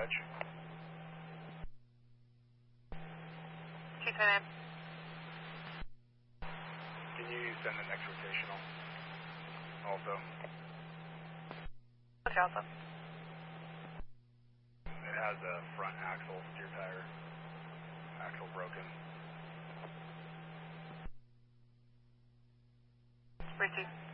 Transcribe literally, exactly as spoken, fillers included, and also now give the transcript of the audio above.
dispatch. two ten. Can you send the next rotational? Also. What's your alpha? It has a front axle, steer tire, axle broken. Receive.